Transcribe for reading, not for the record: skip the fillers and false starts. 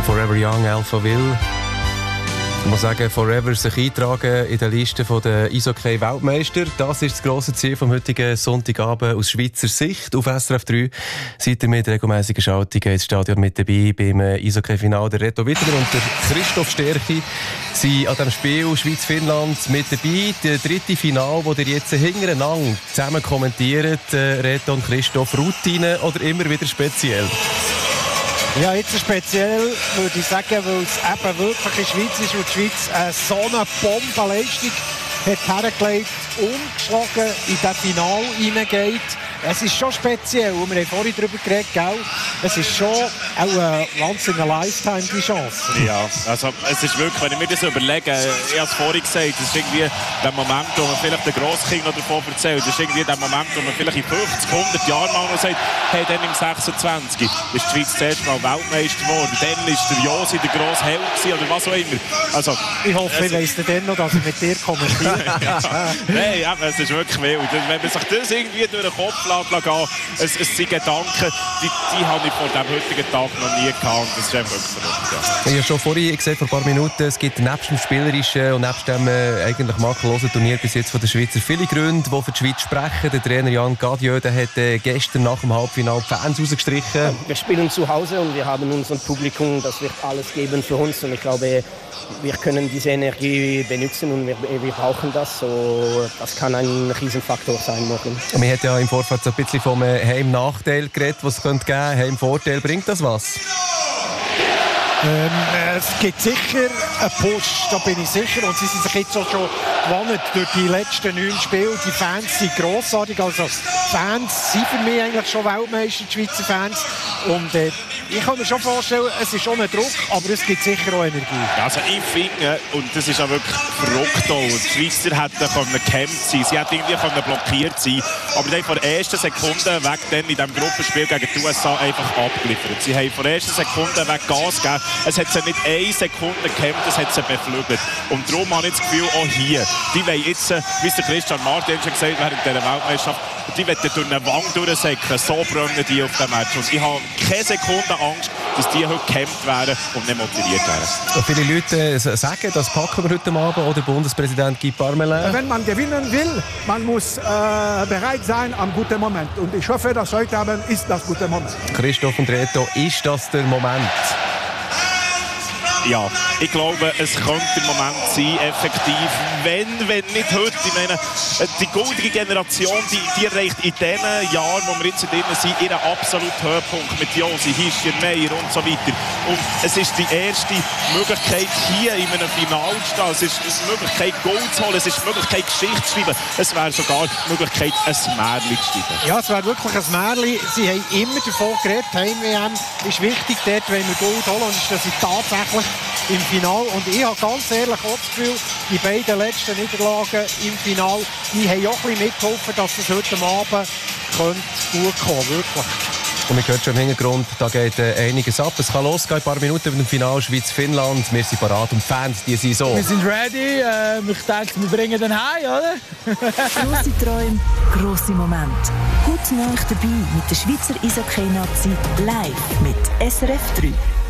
Forever Young, Alphaville. Ich muss sagen, Forever sich eintragen in der Liste der Eishockey-Weltmeister. Das ist das grosse Ziel vom heutigen Sonntagabend aus Schweizer Sicht. Auf SRF 3 seid ihr mit regelmäßigen Schaltungen ins Stadion mit dabei beim Eishockey-Final. Der Reto Wittmer und der Christoph Stärchi sind an diesem Spiel Schweiz-Finnland mit dabei. Der dritte Final, das ihr jetzt hintereinander zusammen kommentiert, Reto und Christoph. Routine oder immer wieder speziell? Ja, jetzt speziell würde ich sagen, weil es eben wirklich in der Schweiz ist und die Schweiz so eine Bombenleistung hat hergelegt, ungeschlagen in das Finale hineingeht. Es ist schon speziell und wir haben vorhin darüber geredet, gell? Es ist schon auch eine once in a lifetime die Chance. Ja, also es ist wirklich, wenn ich mir das überlege, ich habe es vorhin gesagt, es ist irgendwie der Moment, wo man vielleicht den Grosskind noch davon erzählt, es ist irgendwie der Moment, wo man vielleicht in 50, 100 Jahren mal noch sagt, hey, dann im 26 ist die Schweiz zuerst mal Weltmeister geworden, dann ist der Josi der grosse Held gewesen, oder was auch immer. Also, ich hoffe, ich weiss dann noch, dass ich mit dir kommentiere. Nein, es ist wirklich wild. Wenn man sich das irgendwie durch den Kopf gehen, es sind Gedanken, die habe ich vor dem heutigen Tag noch nie gehabt. Und das ist einfach wirklich verrückt. Ja. Ich habe schon vorhin gesagt, vor ein paar Minuten, es gibt nebst dem Spielerischen und nebst dem eigentlich makellosen Turnier bis jetzt von der Schweizer viele Gründe, die für die Schweiz sprechen. Der Trainer Jan Gadieu, der hat gestern nach dem Halbfinale die Fans rausgestrichen. Wir spielen zu Hause und wir haben unser Publikum, das wird alles geben für uns. Und ich glaube, wir können diese Energie benutzen und wir brauchen das. So, das kann ein Riesenfaktor sein morgen. Man hat ja im Vorfeld so ein bisschen vom Heim-Nachteil geredet, was es geben könnte. Heim-Vorteil, bringt das was? Es gibt sicher einen Push, da bin ich sicher. Und sie sind sich jetzt auch schon gewohnt durch die letzten 9 Spiele. Die Fans sind grossartig. Also Fans sind für mich eigentlich schon Weltmeister, die Schweizer Fans. Und ich kann mir schon vorstellen, es ist schon ein Druck, aber es gibt sicher auch Energie. Also ich finde, und das ist auch wirklich verrückt, die Schweizer hätten gekämpft sein, sie hätten irgendwie blockiert sein, aber die haben von der ersten Sekunde weg dann in diesem Gruppenspiel gegen die USA einfach abgeliefert. Sie haben von der ersten Sekunde weg Gas gegeben. Es hat sie nicht 1 Sekunde gekämpft, es hat sie beflügelt. Und darum habe ich das Gefühl, auch hier, die wollen jetzt, wie der Christian Martin schon gesagt hat, während dieser Weltmeisterschaft, die wollen durch eine Wang durchsäckeln, so brennen die auf dem Match. Und ich habe keine Sekunde Angst, dass die heute gekämpft werden und nicht motiviert werden. Viele Leute sagen, das packen wir heute Abend, oder Bundespräsident Guy Parmelin. Wenn man gewinnen will, man muss bereit sein am guten Moment. Und ich hoffe, dass heute Abend ist das gute Moment. Christoph und Reto, ist das der Moment? Ja, ich glaube, es könnte der Moment sein, effektiv, wenn nicht heute. Ich meine, die goldige Generation, die erreicht in den Jahren, wo wir jetzt drin sind, ihren absoluten Höhepunkt mit Josi, Hischier, Meier und so weiter. Und es ist die erste Möglichkeit, hier in einem Finale zu stehen. Es ist die Möglichkeit, Gold zu holen. Es ist die Möglichkeit, Geschichte zu schreiben. Es wäre sogar die Möglichkeit, ein Märchen zu schreiben. Ja, es wäre wirklich ein Märchen. Sie haben immer davon geredet, Heim-WM ist wichtig, dort wenn wir Gold holen. Und ist das tatsächlich im Finale. Und ich habe ganz ehrlich auch das Gefühl, die beiden letzten Niederlagen im Finale, die haben auch ein bisschen mitgeholfen, dass es heute Abend gut kommen könnte. Wirklich. Und man hört schon im Hintergrund, da geht einiges ab. Es kann losgehen, ein paar Minuten mit dem Finale Schweiz-Finnland. Wir sind parat und die Fans, die sind so. Wir sind ready. Ich denke, wir bringen den heim, oder? Grosse Träume, grosse Momente. Gut neu dabei mit der Schweizer Eishockey-Nazi live mit SRF 3.